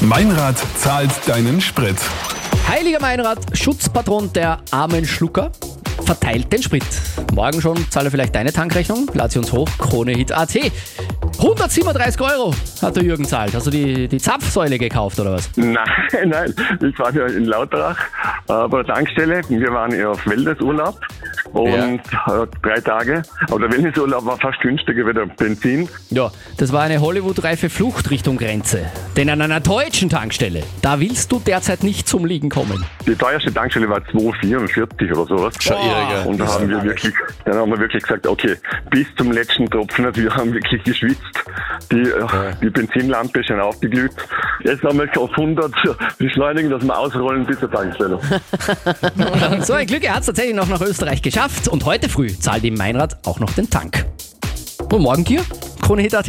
Meinrad zahlt deinen Sprit. Heiliger Meinrad, Schutzpatron der armen Schlucker, verteilt den Sprit. Morgen schon zahle vielleicht deine Tankrechnung. Lad sie uns hoch, KroneHit.at. 137 € hat der Jürgen zahlt. Hast du die Zapfsäule gekauft oder was? Nein. Ich war ja in Lauterach bei der Tankstelle. Wir waren ja auf Wellnessurlaub und 3 Tage. Aber der Wellnessurlaub war fast günstiger wie der Benzin. Ja, das war eine Hollywood-reife Flucht Richtung Grenze. Denn an einer deutschen Tankstelle, da willst du derzeit nicht zum Liegen kommen. Die teuerste Tankstelle war 2,44 oder sowas. Und da haben wir wirklich gesagt, okay, bis zum letzten Tropfen. Also wir haben wirklich geschwitzt. Die Benzinlampe ist schon aufgeglüht. Jetzt haben wir auf 100 beschleunigen, dass wir ausrollen bis zur Tankstelle. So ein Glück, er hat es tatsächlich noch nach Österreich geschafft. Und heute früh zahlt ihm Meinrad auch noch den Tank. Und morgen hier, KroneHit.at.